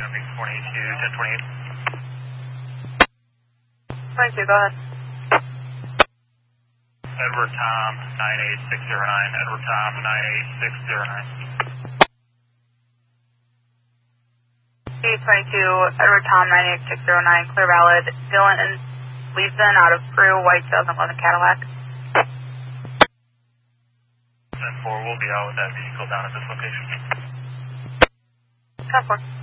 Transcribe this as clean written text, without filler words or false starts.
22, go ahead. Edward Tom 98609, Edward Tom 98609. 822, Edward Tom 98609, clear valid. Dylan and Leeson out of Peru, white 2011 Cadillac. 10-4, we'll be out with that vehicle down at this location. 10-4.